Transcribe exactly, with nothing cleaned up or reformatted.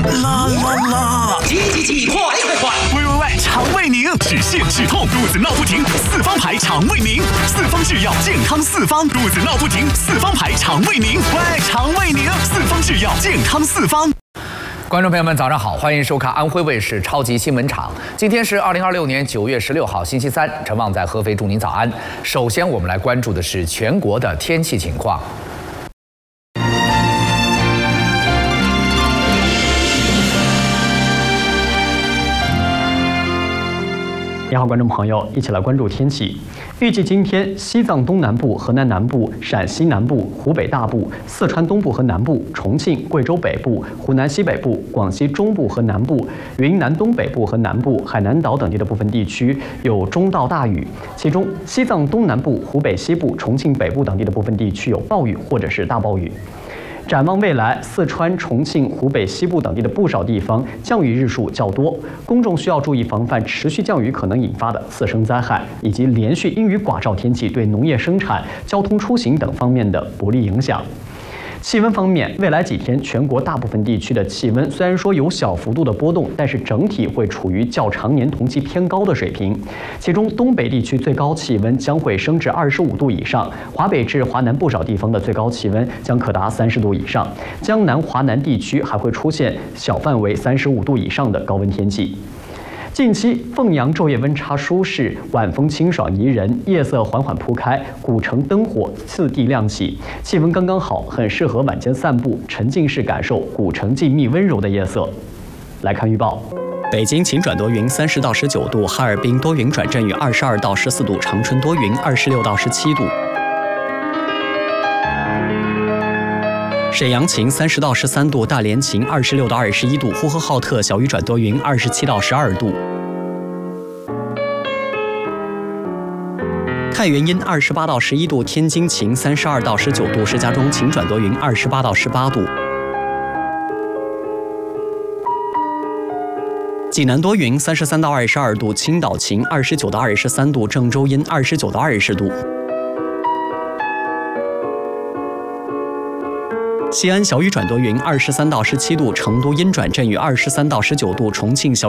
啦啦啦！ 急急急，快快快！ 喂喂喂，肠胃宁，止泻止痛，肚子闹不停，四方牌肠胃宁，四方制药健康四方，肚子闹不停，四方牌肠胃宁，喂，肠胃宁，四方制药健康四方。 观众朋友们，早上好，欢迎收看安徽卫视超级新闻场。今天是二零二六年九月十六号，星期三。陈旺在合肥祝您早安。首先，我们来关注的是全国的天气情况。 你好，观众朋友，一起来关注天气。预计今天，西藏东南部、河南南部、陕西南部、湖北大部、四川东部和南部、重庆、贵州北部、湖南西北部、广西中部和南部、云南东北部和南部、海南岛等地的部分地区有中到大雨，其中西藏东南部、湖北西部、重庆北部等地的部分地区有暴雨或者是大暴雨。展望未来，四川、重庆、湖北西部等地的不少地方降雨日数较多，公众需要注意防范持续降雨可能引发的次生灾害，以及连续阴雨寡照天气对农业生产、交通出行等方面的不利影响。气温方面，未来几天全国大部分地区的气温虽然说有小幅度的波动，但是整体会处于较常年同期偏高的水平。其中东北地区最高气温将会升至二十五度以上，华北至华南不少地方的最高气温将可达三十度以上，江南、华南地区还会出现小范围三十五度以上的高温天气。近期，凤阳昼夜温差舒适，晚风清爽宜人，夜色缓缓铺开，古城灯火次第亮起，气温刚刚好，很适合晚间散步，沉浸式感受古城静谧温柔的夜色。来看预报。 北京晴转多云，三十到十九度；哈尔滨多云转阵雨，二十二到十四度；长春多云，二十六到十七度；沈阳晴，三十到十三度；大连晴，二十六到二十一度；呼和浩特小雨转多云，二十七到十二度；太原阴，二十八到十一度；天津晴，三十二到十九度；石家庄晴转多云，二十八到十八度；济南多云，三十三到二十二度；青岛晴，二十九到二十三度；郑州阴，二十九到二十度；西安小雨转多云，二十三到十七度；成都阴转阵雨，二十三到十九度；重庆小